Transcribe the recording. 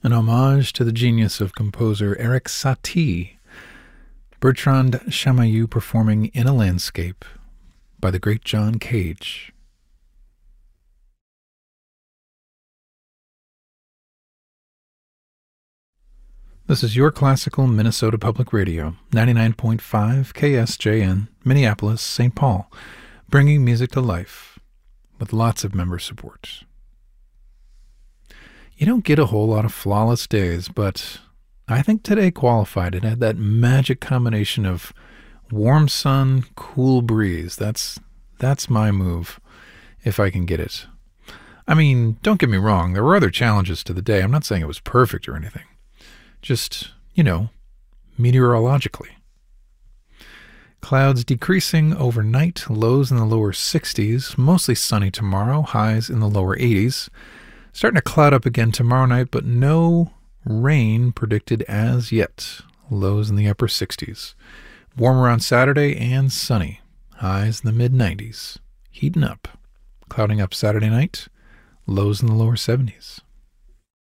an homage to the genius of composer Erik Satie, Bertrand Chamayou performing In a Landscape by the great John Cage. This is your classical Minnesota Public Radio, 99.5 KSJN, Minneapolis, St. Paul, bringing music to life with lots of member support. You don't get a whole lot of flawless days, but I think today qualified. It had that magic combination of warm sun, cool breeze. That's my move, if I can get it. I mean, don't get me wrong, there were other challenges to the day. I'm not saying it was perfect or anything. Just, meteorologically. Clouds decreasing overnight, lows in the lower 60s, mostly sunny tomorrow, highs in the lower 80s. Starting to cloud up again tomorrow night, but no rain predicted as yet. Lows in the upper 60s. Warmer on Saturday and sunny. Highs in the mid-90s. Heating up. Clouding up Saturday night. Lows in the lower 70s.